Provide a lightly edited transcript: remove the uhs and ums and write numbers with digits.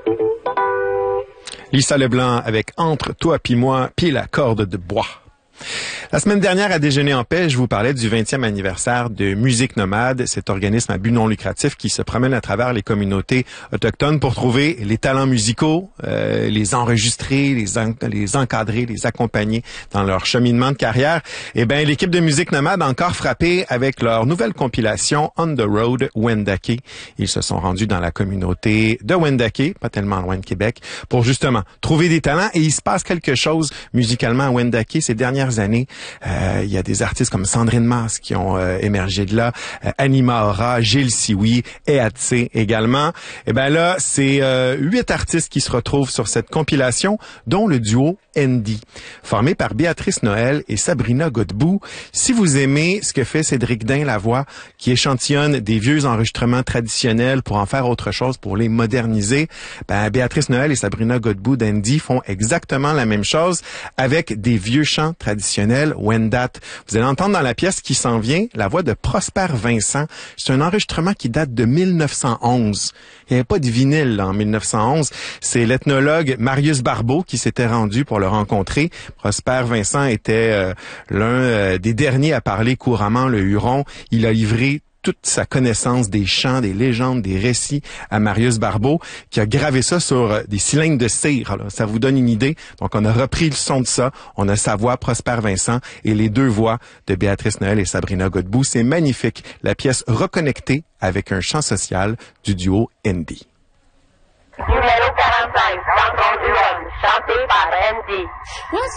Lisa Leblanc avec Entre toi puis moi puis la corde de bois. La semaine dernière, à Déjeuner en paix, je vous parlais du 20e anniversaire de Musique Nomade, cet organisme à but non lucratif qui se promène à travers les communautés autochtones pour trouver les talents musicaux, les enregistrer, les encadrer, les accompagner dans leur cheminement de carrière. Eh bien, l'équipe de Musique Nomade a encore frappé avec leur nouvelle compilation On the Road Wendake. Ils se sont rendus dans la communauté de Wendake, pas tellement loin de Québec, pour justement trouver des talents. Et il se passe quelque chose musicalement à Wendake ces dernières années. Il y a des artistes comme Sandrine Mas qui ont émergé de là, Anima Aura, Gilles Sioui, Eatse également. Et ben là, c'est 8 artistes qui se retrouvent sur cette compilation, dont le duo Andy, formé par Béatrice Noël et Sabrina Godbout. Si vous aimez ce que fait Cédric Dain Lavoie, qui échantillonne des vieux enregistrements traditionnels pour en faire autre chose, pour les moderniser, ben Béatrice Noël et Sabrina Godbout d'Andy font exactement la même chose avec des vieux chants traditionnels Wendat. Vous allez entendre dans la pièce qui s'en vient la voix de Prosper Vincent. C'est un enregistrement qui date de 1911. Il n'y avait pas de vinyle là, en 1911. C'est l'ethnologue Marius Barbeau qui s'était rendu pour le rencontrer. Prosper Vincent était l'un des derniers à parler couramment le Huron. Il a livré toute sa connaissance des chants, des légendes, des récits à Marius Barbeau, qui a gravé ça sur des cylindres de cire. Alors, ça vous donne une idée. Donc, on a repris le son de ça. On a sa voix, Prosper Vincent, et les deux voix de Béatrice Noël et Sabrina Godbout. C'est magnifique. La pièce reconnectée avec un chant social du duo Andy. Numéro 45, chanson du homme, chanté par Andy.